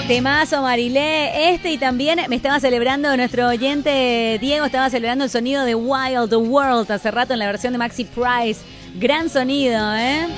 Temazo, Marilé. Y también me estaba celebrando nuestro oyente Diego, estaba celebrando el sonido de Wild World hace rato en la versión de Maxi Price. Gran sonido, ¿eh?